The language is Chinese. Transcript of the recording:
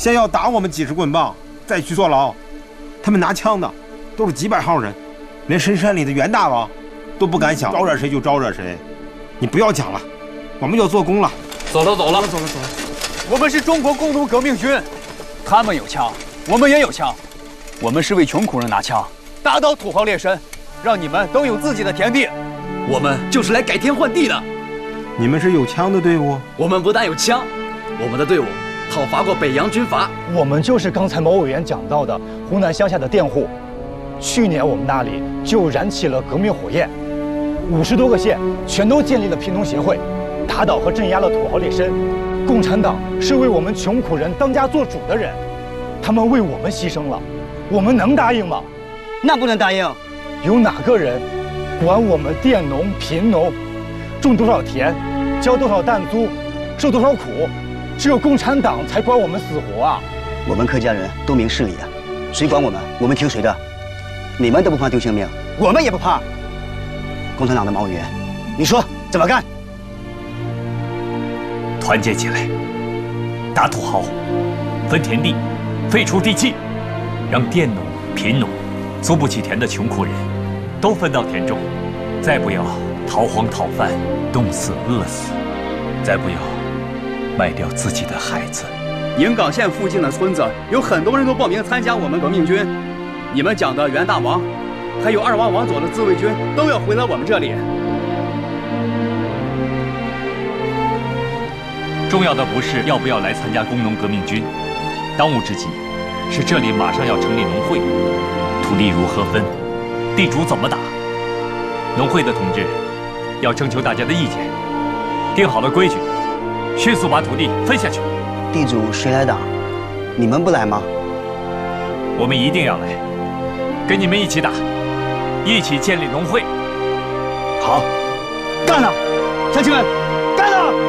先要打我们几十棍棒，再去坐牢。他们拿枪的都是几百号人，连深山里的袁大王都不敢想招惹谁就招惹谁。你不要讲了，我们要做工了。 走了。 我们是中国工农革命军，他们有枪，我们也有枪。我们是为穷苦人拿枪，打倒土豪劣绅，让你们都有自己的田地。 我们就是来改天换地的。 你们是有枪的队伍？ 我们不但有枪，我们的队伍讨伐过北洋军阀。 我们就是刚才毛委员讲到的湖南乡下的佃户。去年我们那里就燃起了革命火焰，50多个县全都建立了贫农协会，打倒和镇压了土豪劣绅。共产党是为我们穷苦人当家做主的人，他们为我们牺牲了，我们能答应吗？ 那不能答应。 有哪个人管我们佃农、贫农种多少田，交多少担租，受多少苦？只有共产党才管我们死活啊！ 我们客家人都明事理啊，谁管我们，我们听谁的？你们都不怕丢性命，我们也不怕。共产党的毛委员，你说怎么干？ 团结起来，打土豪，分田地，废除地契，让佃农、贫农、租不起田的穷苦人都分到田中，再不要逃荒讨饭、冻死饿死，再不要卖掉自己的孩子。 宁冈县附近的村子有很多人都报名参加我们革命军，你们讲的袁大王，还有2王往左的自卫军都要回来我们这里。 重要的不是要不要来参加工农革命军，当务之急是这里马上要成立农会，土地如何分，地主怎么打，农会的统治要征求大家的意见，定好了规矩，迅速把土地分下去。 地主谁来打？你们不来吗？ 我们一定要来，跟你们一起打，一起建立农会。 好，干了，乡亲们，干了！